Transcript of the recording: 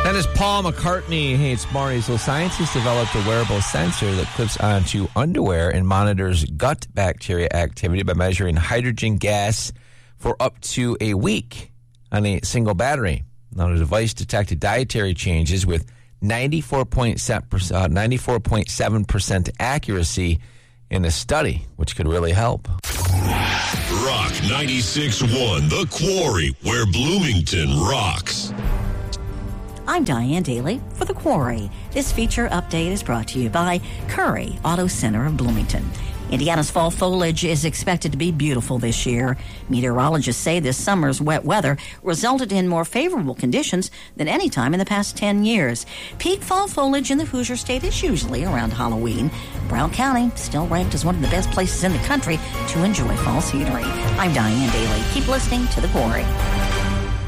And as Paul McCartney hates Marty, so scientists developed a wearable sensor that clips onto underwear and monitors gut bacteria activity by measuring hydrogen gas for up to a week on a single battery. Now, the device detected dietary changes with 94.7% accuracy in the study, which could really help. Rock 96.1, The Quarry, where Bloomington rocks. I'm Diane Daly for The Quarry. This feature update is brought to you by Curry Auto Center of Bloomington. Indiana's fall foliage is expected to be beautiful this year. Meteorologists say this summer's wet weather resulted in more favorable conditions than any time in the past 10 years. Peak fall foliage in the Hoosier State is usually around Halloween. Brown County still ranked as one of the best places in the country to enjoy fall scenery. I'm Diane Daly. Keep listening to The Quarry.